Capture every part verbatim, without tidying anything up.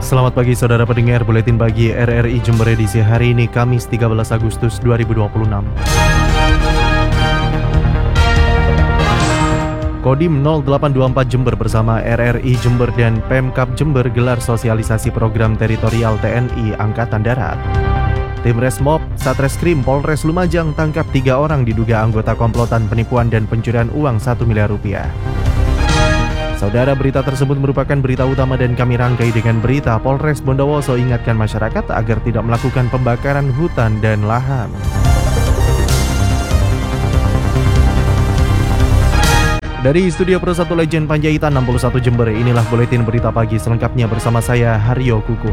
Selamat pagi saudara pendengar Buletin Pagi R R I Jember edisi hari ini Kamis tiga belas Agustus dua ribu dua puluh enam. Kodim nol delapan dua empat Jember bersama R R I Jember dan Pemkab Jember gelar sosialisasi program teritorial T N I Angkatan Darat. Tim Resmob Satreskrim Polres Lumajang tangkap tiga orang diduga anggota komplotan penipuan dan pencurian uang satu miliar rupiah. Saudara, berita tersebut merupakan berita utama dan kami rangkai dengan berita Polres Bondowoso ingatkan masyarakat agar tidak melakukan pembakaran hutan dan lahan. Dari Studio Pro satu Legend Panjaitan enam puluh satu Jember, inilah Buletin Berita Pagi selengkapnya bersama saya Haryo Kukuh.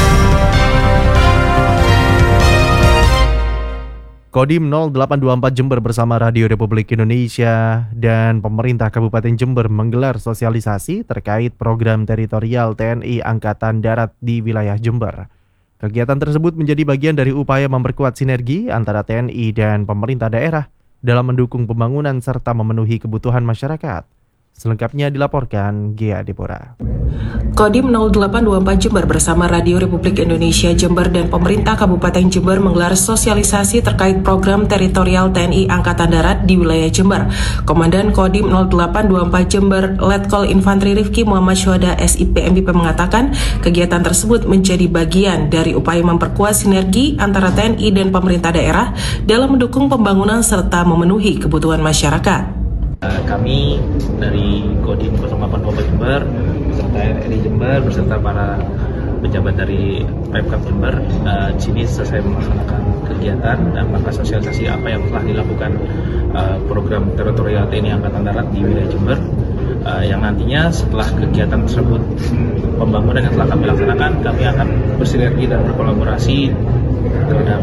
Kodim nol delapan dua empat Jember bersama Radio Republik Indonesia dan pemerintah Kabupaten Jember menggelar sosialisasi terkait program teritorial T N I Angkatan Darat di wilayah Jember. Kegiatan tersebut menjadi bagian dari upaya memperkuat sinergi antara T N I dan pemerintah daerah dalam mendukung pembangunan serta memenuhi kebutuhan masyarakat. Selengkapnya dilaporkan Gia Depora. Kodim nol delapan dua empat Jember bersama Radio Republik Indonesia Jember dan pemerintah Kabupaten Jember menggelar sosialisasi terkait program teritorial T N I Angkatan Darat di wilayah Jember. Komandan Kodim nol delapan dua empat Jember Letkol Infantri Rifki Muhammad Syuhada S I P M B P mengatakan kegiatan tersebut menjadi bagian dari upaya memperkuat sinergi antara T N I dan pemerintah daerah dalam mendukung pembangunan serta memenuhi kebutuhan masyarakat. Kami dari Kodim nol delapan dua empat Jember beserta R R I Jember beserta para pejabat dari Pemkab Jember uh, di sini selesai melaksanakan kegiatan dan melakukan sosialisasi apa yang telah dilakukan uh, program teritorial T N I Angkatan Darat di wilayah Jember uh, yang nantinya setelah kegiatan tersebut pembangunan yang telah kami laksanakan, kami akan bersinergi dan berkolaborasi terhadap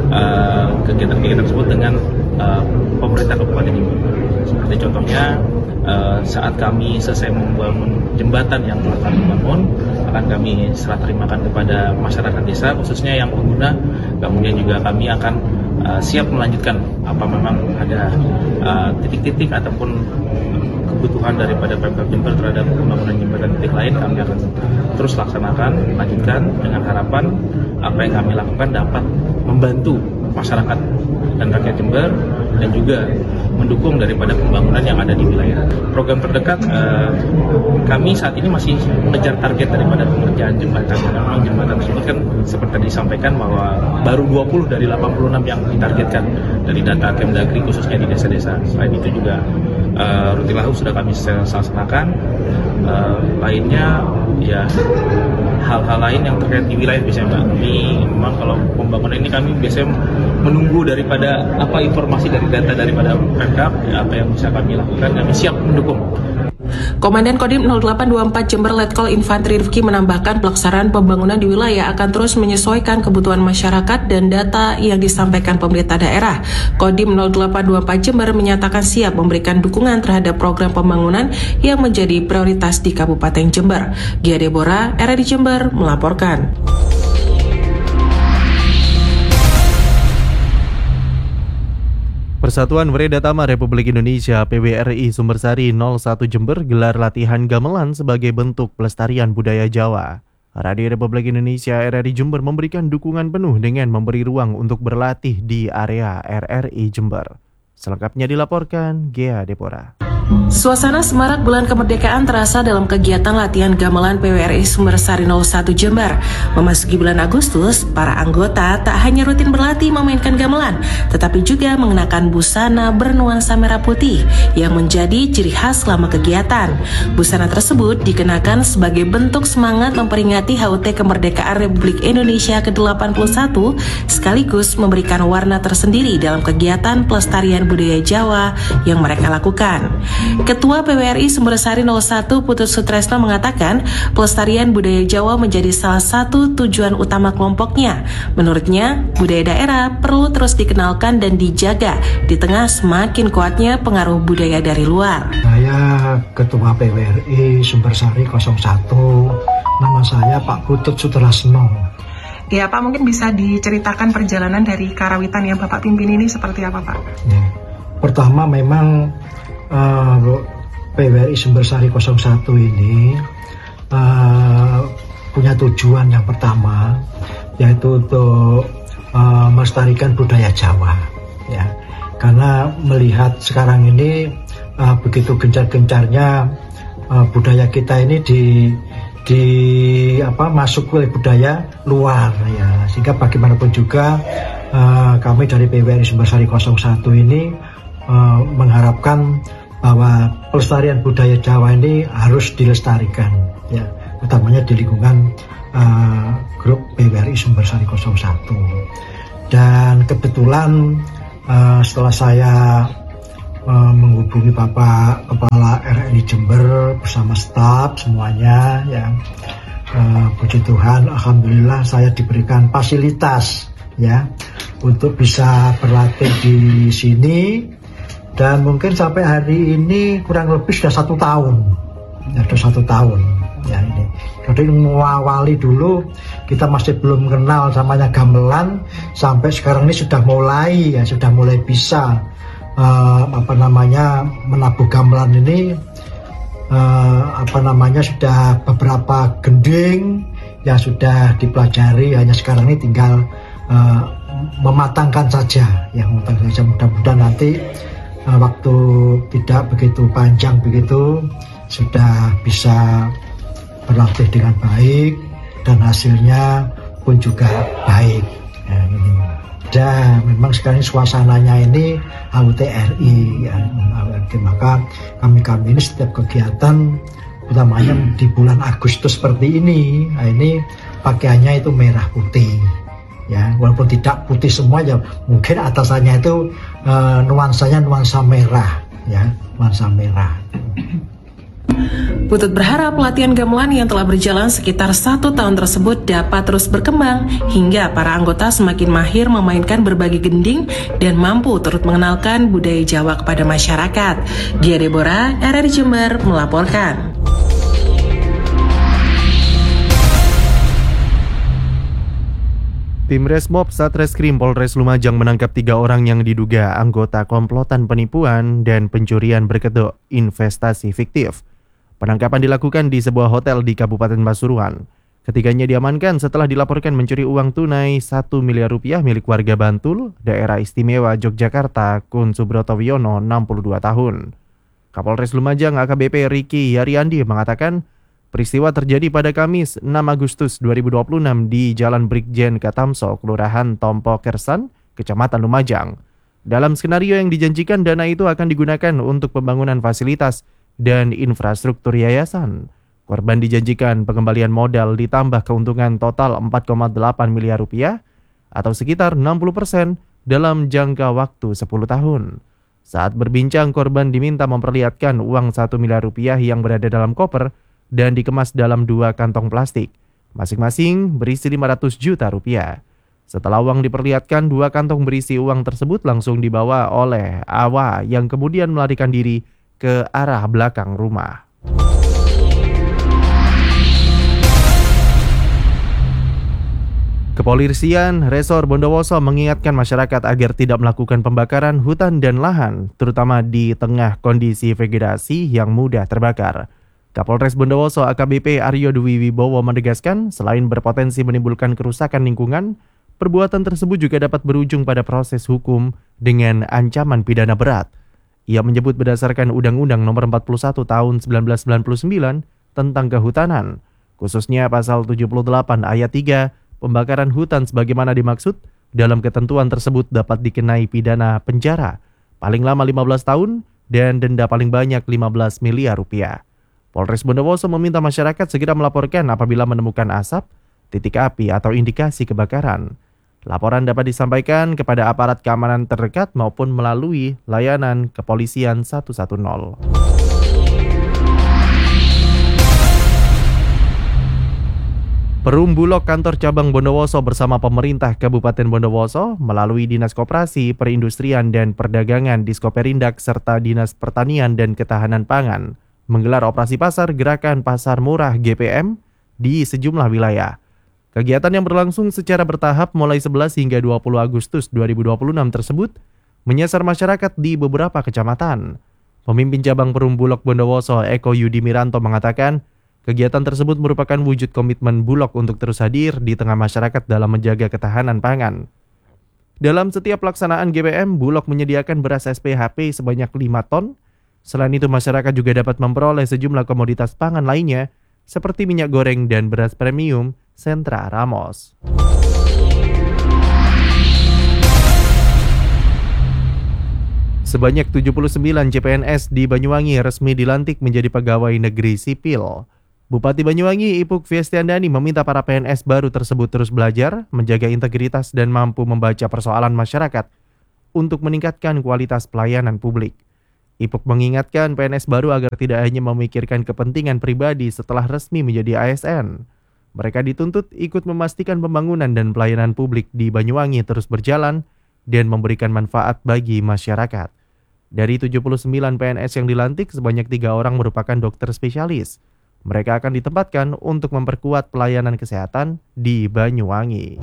uh, kegiatan-kegiatan tersebut dengan uh, pemerintah Kabupaten Jember. Seperti contohnya uh, saat kami selesai membangun jembatan yang telah kami bangun, akan kami serah terimakan kepada masyarakat desa khususnya yang pengguna. Kemudian juga kami akan uh, siap melanjutkan apa memang ada uh, titik-titik ataupun kebutuhan daripada Pemkab Jember terhadap pembangunan jembatan titik lain, kami akan terus laksanakan, lanjutkan dengan harapan apa yang kami lakukan dapat membantu masyarakat dan rakyat Jember dan juga mendukung daripada pembangunan yang ada di wilayah. Program terdekat eh, kami saat ini masih mengejar target daripada pengerjaan jembatan. Memang jembatan tersebut kan seperti disampaikan bahwa baru dua puluh dari delapan puluh enam yang ditargetkan dari data Kemdagri khususnya di desa-desa. Selain itu juga eh, rutin lahu sudah kami laksanakan. Eh, lainnya ya hal-hal lain yang terkait di wilayah biasanya Mbak. Ini memang kalau pembangunan ini kami biasanya menunggu daripada apa informasi dari data daripada Pemkab, ya, apa yang bisa kami lakukan, kami siap mendukung. Komandan Kodim nol delapan dua empat Jember Letkol Infantri Rifki menambahkan pelaksanaan pembangunan di wilayah akan terus menyesuaikan kebutuhan masyarakat dan data yang disampaikan pemerintah daerah. Kodim nol delapan dua empat Jember menyatakan siap memberikan dukungan terhadap program pembangunan yang menjadi prioritas di Kabupaten Jember. Gia Debora, R R I Jember melaporkan. Persatuan Weredatama Republik Indonesia P W R I Sumbersari nol satu Jember gelar latihan gamelan sebagai bentuk pelestarian budaya Jawa. Radio Republik Indonesia R R I Jember memberikan dukungan penuh dengan memberi ruang untuk berlatih di area R R I Jember. Selengkapnya dilaporkan Gia Depora. Suasana semarak bulan kemerdekaan terasa dalam kegiatan latihan gamelan P W R I Sumbersari nol satu Jember. Memasuki bulan Agustus, para anggota tak hanya rutin berlatih memainkan gamelan, tetapi juga mengenakan busana bernuansa merah putih yang menjadi ciri khas selama kegiatan. Busana tersebut dikenakan sebagai bentuk semangat memperingati H U T kemerdekaan Republik Indonesia ke delapan puluh satu, sekaligus memberikan warna tersendiri dalam kegiatan pelestarian budaya Jawa yang mereka lakukan. Ketua P W R I Sumbersari nol satu Putut Sutresno mengatakan pelestarian budaya Jawa menjadi salah satu tujuan utama kelompoknya. Menurutnya, budaya daerah perlu terus dikenalkan dan dijaga di tengah semakin kuatnya pengaruh budaya dari luar. Saya Ketua P W R I Sumbersari nol satu, nama saya Pak Putut Sutresno. Ya Pak, mungkin bisa diceritakan perjalanan dari karawitan yang Bapak pimpin ini seperti apa Pak? Ya. Pertama memang uh, P W R I Sumbersari nol satu ini uh, punya punya tujuan yang pertama, yaitu untuk uh, melestarikan budaya Jawa, ya. Karena melihat sekarang ini uh, begitu gencar-gencarnya uh, budaya kita ini di di apa masuk oleh budaya luar, ya, sehingga bagaimanapun juga uh, kami dari P W R I Sumbersari nol satu ini uh, mengharapkan bahwa pelestarian budaya Jawa ini harus dilestarikan, ya, utamanya di lingkungan uh, grup P W R I Sumbersari nol satu. Dan kebetulan uh, setelah saya uh, menghubungi Bapak Kepala R R I Jember bersama staf semuanya, ya, uh, puji Tuhan, alhamdulillah saya diberikan fasilitas, ya, untuk bisa berlatih di sini. Dan mungkin sampai hari ini kurang lebih sudah satu tahun, ya, sudah satu tahun, ya ini. Jadi mengawali dulu kita masih belum kenal namanya gamelan, sampai sekarang ini sudah mulai, ya, sudah mulai bisa uh, apa namanya menabuh gamelan ini, uh, apa namanya sudah beberapa gending yang sudah dipelajari, hanya sekarang ini tinggal uh, mematangkan saja, ya, mematangkan saja. Mudah-mudahan nanti waktu tidak begitu panjang begitu sudah bisa berlatih dengan baik dan hasilnya pun juga baik, ya, ini. Dan memang sekarang suasananya ini A U T R I, ya, maka kami-kami ini setiap kegiatan utamanya di bulan Agustus seperti ini, nah ini pakaiannya itu merah putih, ya, walaupun tidak putih semua, ya, mungkin atasannya itu uh, nuansanya nuansa merah, ya, nuansa merah. Putut berharap latihan gamelan yang telah berjalan sekitar satu tahun tersebut dapat terus berkembang hingga para anggota semakin mahir memainkan berbagai gending dan mampu turut mengenalkan budaya Jawa kepada masyarakat. Dia Deborah, R R I Jember melaporkan. Tim Resmob Satreskrim Polres Lumajang menangkap tiga orang yang diduga anggota komplotan penipuan dan pencurian berkedok investasi fiktif. Penangkapan dilakukan di sebuah hotel di Kabupaten Pasuruan. Ketiganya diamankan setelah dilaporkan mencuri uang tunai satu miliar rupiah milik warga Bantul, Daerah Istimewa Yogyakarta, Kun Subroto Wiono, enam puluh dua tahun. Kapolres Lumajang A K B P Riki Yaryandi mengatakan, peristiwa terjadi pada Kamis enam Agustus dua ribu dua puluh enam di Jalan Brigjen Katamso, Kelurahan Tompo Kersan, Kecamatan Lumajang. Dalam skenario yang dijanjikan, dana itu akan digunakan untuk pembangunan fasilitas dan infrastruktur yayasan. Korban dijanjikan pengembalian modal ditambah keuntungan total empat koma delapan miliar rupiah atau sekitar enam puluh persen dalam jangka waktu sepuluh tahun. Saat berbincang, korban diminta memperlihatkan uang satu miliar rupiah yang berada dalam koper dan dikemas dalam dua kantong plastik, masing-masing berisi lima ratus juta rupiah. Setelah uang diperlihatkan, dua kantong berisi uang tersebut langsung dibawa oleh Awa yang kemudian melarikan diri ke arah belakang rumah. Kepolisian Resor Bondowoso mengingatkan masyarakat agar tidak melakukan pembakaran hutan dan lahan, terutama di tengah kondisi vegetasi yang mudah terbakar. Kapolres Bondowoso A K B P Aryo Dwi Wibowo menegaskan, selain berpotensi menimbulkan kerusakan lingkungan, perbuatan tersebut juga dapat berujung pada proses hukum dengan ancaman pidana berat. Ia menyebut berdasarkan Undang-Undang Nomor empat puluh satu Tahun seribu sembilan ratus sembilan puluh sembilan tentang kehutanan, khususnya pasal tujuh puluh delapan ayat tiga, pembakaran hutan sebagaimana dimaksud dalam ketentuan tersebut dapat dikenai pidana penjara paling lama lima belas tahun dan denda paling banyak lima belas miliar rupiah. Polres Bondowoso meminta masyarakat segera melaporkan apabila menemukan asap, titik api atau indikasi kebakaran. Laporan dapat disampaikan kepada aparat keamanan terdekat maupun melalui layanan kepolisian satu satu nol. Perum Bulog Kantor Cabang Bondowoso bersama pemerintah Kabupaten Bondowoso melalui Dinas Koperasi, Perindustrian dan Perdagangan Diskoperindak serta Dinas Pertanian dan Ketahanan Pangan menggelar operasi pasar Gerakan Pasar Murah G P M di sejumlah wilayah. Kegiatan yang berlangsung secara bertahap mulai sebelas hingga dua puluh Agustus dua ribu dua puluh enam tersebut menyasar masyarakat di beberapa kecamatan. Pemimpin cabang Perum Bulog Bondowoso Eko Yudi Miranto mengatakan, Kegiatan tersebut merupakan wujud komitmen Bulog untuk terus hadir di tengah masyarakat dalam menjaga ketahanan pangan. Dalam setiap pelaksanaan G B M, Bulog menyediakan beras S P H P sebanyak lima ton. Selain itu, masyarakat juga dapat memperoleh sejumlah komoditas pangan lainnya seperti minyak goreng dan beras premium Sentra Ramos. Sebanyak tujuh puluh sembilan C P N S di Banyuwangi resmi dilantik menjadi pegawai negeri sipil. Bupati Banyuwangi Ipuk Fiestiandani meminta para P N S baru tersebut terus belajar, menjaga integritas dan mampu membaca persoalan masyarakat untuk meningkatkan kualitas pelayanan publik. Ipuk mengingatkan P N S baru agar tidak hanya memikirkan kepentingan pribadi setelah resmi menjadi A S N. Mereka dituntut ikut memastikan pembangunan dan pelayanan publik di Banyuwangi terus berjalan dan memberikan manfaat bagi masyarakat. Dari tujuh puluh sembilan P N S yang dilantik, sebanyak tiga orang merupakan dokter spesialis. Mereka akan ditempatkan untuk memperkuat pelayanan kesehatan di Banyuwangi.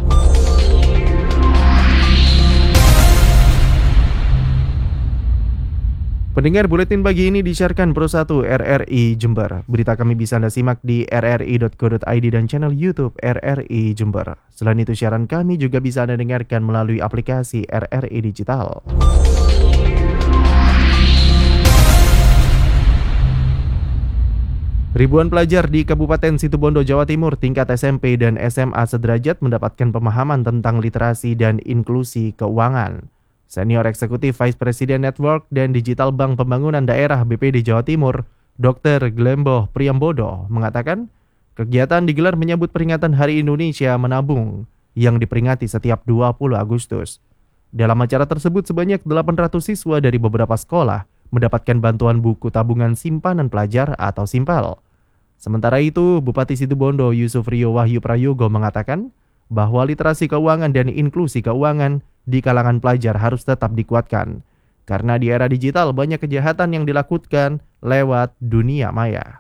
Pendengar, buletin pagi ini disiarkan Pro satu R R I Jember. Berita kami bisa Anda simak di r r i dot co dot i d dan channel YouTube R R I Jember. Selain itu, siaran kami juga bisa Anda dengarkan melalui aplikasi R R I Digital. Ribuan pelajar di Kabupaten Situbondo, Jawa Timur tingkat S M P dan S M A sederajat mendapatkan pemahaman tentang literasi dan inklusi keuangan. Senior Eksekutif Vice President Network dan Digital Bank Pembangunan Daerah B P D Jawa Timur, Dokter Glemboh Priambodo, mengatakan kegiatan digelar menyambut peringatan Hari Indonesia Menabung yang diperingati setiap dua puluh Agustus. Dalam acara tersebut, sebanyak delapan ratus siswa dari beberapa sekolah mendapatkan bantuan buku tabungan simpanan pelajar atau Simpel. Sementara itu, Bupati Situbondo Yusuf Rio Wahyu Prayogo mengatakan bahwa literasi keuangan dan inklusi keuangan di kalangan pelajar harus tetap dikuatkan. Karena di era digital banyak kejahatan yang dilakukan lewat dunia maya.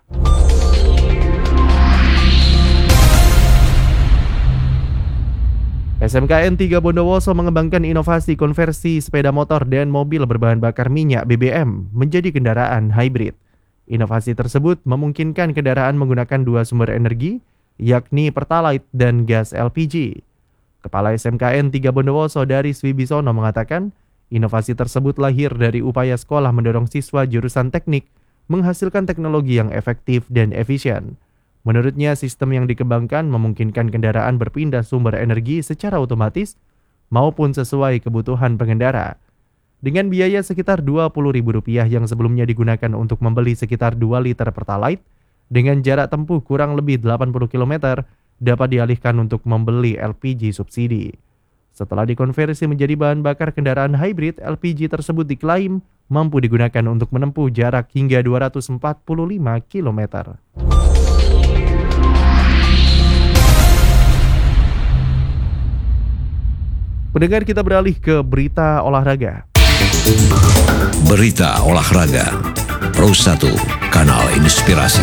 S M K N tiga Bondowoso mengembangkan inovasi konversi sepeda motor dan mobil berbahan bakar minyak B B M menjadi kendaraan hybrid. Inovasi tersebut memungkinkan kendaraan menggunakan dua sumber energi, yakni Pertalite dan gas L P G. Kepala S M K N tiga Bondowoso Daris Wibisono mengatakan, inovasi tersebut lahir dari upaya sekolah mendorong siswa jurusan teknik menghasilkan teknologi yang efektif dan efisien. Menurutnya, sistem yang dikembangkan memungkinkan kendaraan berpindah sumber energi secara otomatis maupun sesuai kebutuhan pengendara. Dengan biaya sekitar dua puluh ribu rupiah yang sebelumnya digunakan untuk membeli sekitar dua liter Pertalite, dengan jarak tempuh kurang lebih delapan puluh kilometer, dapat dialihkan untuk membeli L P G subsidi. Setelah dikonversi menjadi bahan bakar kendaraan hybrid, L P G tersebut diklaim mampu digunakan untuk menempuh jarak hingga dua ratus empat puluh lima kilometer. Pendengar, kita beralih ke berita olahraga. Berita olahraga Pro satu, kanal inspirasi.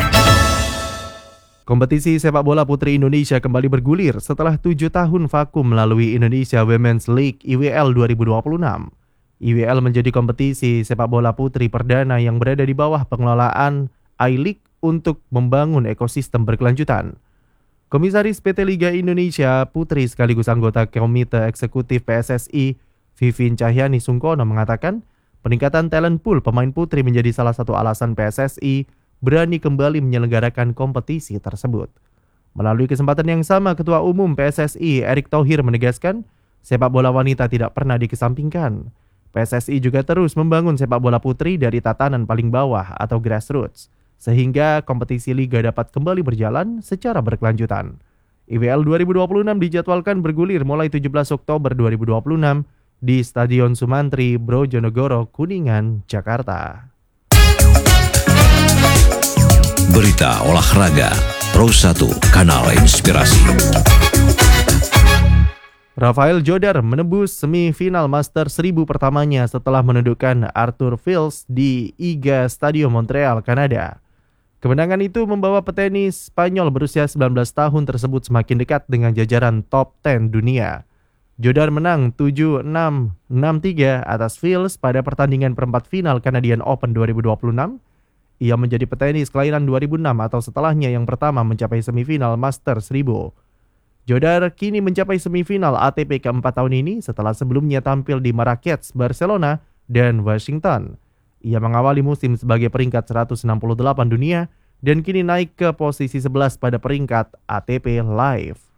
Kompetisi sepak bola putri Indonesia kembali bergulir setelah tujuh tahun vakum melalui Indonesia Women's League I W L dua ribu dua puluh enam. I W L menjadi kompetisi sepak bola putri perdana yang berada di bawah pengelolaan I-League untuk membangun ekosistem berkelanjutan. Komisaris P T Liga Indonesia Putri sekaligus anggota Komite Eksekutif P S S I, Vivin Cahyani Sungkono mengatakan, peningkatan talent pool pemain putri menjadi salah satu alasan P S S I berani kembali menyelenggarakan kompetisi tersebut. Melalui kesempatan yang sama, Ketua Umum P S S I Erick Thohir menegaskan, sepak bola wanita tidak pernah dikesampingkan. P S S I juga terus membangun sepak bola putri dari tatanan paling bawah atau grassroots, sehingga kompetisi liga dapat kembali berjalan secara berkelanjutan. I W L dua ribu dua puluh enam dijadwalkan bergulir mulai tujuh belas Oktober dua ribu dua puluh enam di Stadion Sumantri, Brojonegoro, Kuningan, Jakarta. Berita olahraga Pro satu, kanal inspirasi. Rafael Jodar menembus semifinal Master seribu pertamanya setelah menundukkan Arthur Fils di Iga Stadium Montreal, Kanada. Kemenangan itu membawa petenis Spanyol berusia sembilan belas tahun tersebut semakin dekat dengan jajaran top sepuluh dunia. Jodar menang tujuh enam, enam tiga atas Fils pada pertandingan perempat final Canadian Open dua ribu dua puluh enam. Ia menjadi petenis kelahiran dua ribu enam atau setelahnya yang pertama mencapai semifinal Masters seribu. Jodar kini mencapai semifinal A T P keempat tahun ini setelah sebelumnya tampil di Marrakech, Barcelona, dan Washington. Ia mengawali musim sebagai peringkat seratus enam puluh delapan dunia dan kini naik ke posisi sebelas pada peringkat A T P Live.